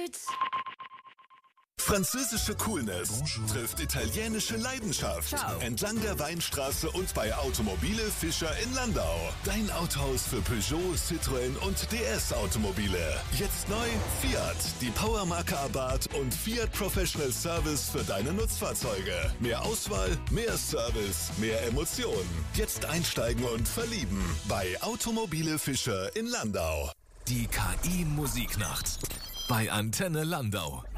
mit... Französische Coolness trifft italienische Leidenschaft. Ciao. Entlang der Weinstraße und bei Automobile Fischer in Landau. Dein Autohaus für Peugeot, Citroën und DS-Automobile. Jetzt neu Fiat, die Powermarke Abarth und Fiat Professional Service für deine Nutzfahrzeuge. Mehr Auswahl, mehr Service, mehr Emotionen. Jetzt einsteigen und verlieben bei Automobile Fischer in Landau. Die KI Musiknacht bei Antenne Landau.